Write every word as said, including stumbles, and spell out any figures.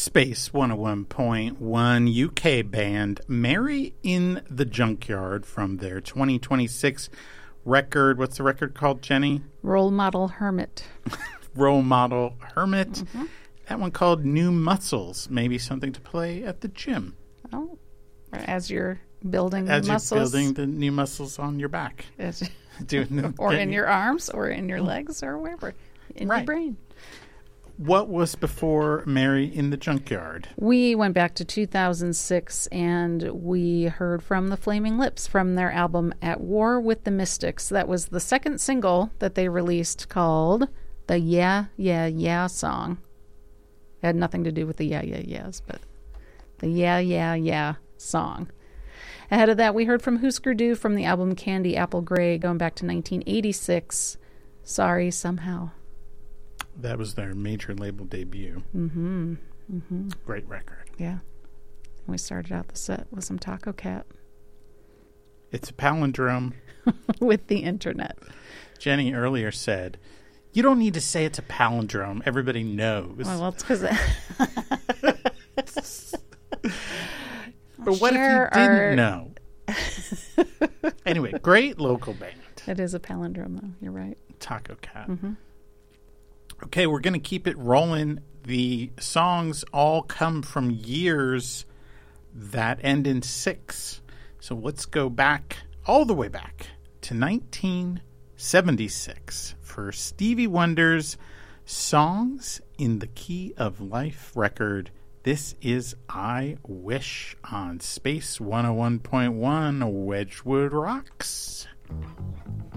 Space one oh one point one U K band Mary in the Junkyard from their twenty twenty-six record. What's the record called, Jenny? Role Model Hermit. Role Model Hermit. Mm-hmm. That one called New Muscles. Maybe something to play at the gym. Oh, as you're building As muscles. you're building the new muscles on your back. As, Doing the, or in your arms, or in your legs, or wherever. In right. your brain. What was before Mary in the Junkyard? We went back to two thousand six and we heard from the Flaming Lips from their album At War with the Mystics. That was the second single that they released called the Yeah, Yeah, Yeah song. It had nothing to do with the Yeah, Yeah, Yeahs, but the Yeah, Yeah, Yeah song. Ahead of that, we heard from Husker Du from the album Candy Apple Grey going back to nineteen eighty-six. Sorry, Somehow. That was their major label debut. Mm-hmm. Mm-hmm. Great record. Yeah. We started out the set with some Taco Cat. It's a palindrome. With the internet. Jenny earlier said, you don't need to say it's a palindrome. Everybody knows. Well, it's because... But what if you didn't our... know? Anyway, great local band. It is a palindrome, though. You're right. Taco Cat. Mm-hmm. Okay, we're going to keep it rolling. The songs all come from years that end in six. So let's go back, all the way back to nineteen seventy-six for Stevie Wonder's Songs in the Key of Life record. This is I Wish on Space one oh one point one Wedgwood Rocks.